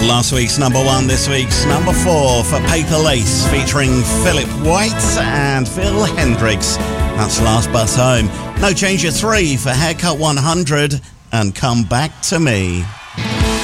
Last week's number 1, this week's number 4 for Paper Lace, featuring Philip White and Phil Hendricks. That's Last Bus Home. No Change at 3 for Haircut 100 and Come Back to Me.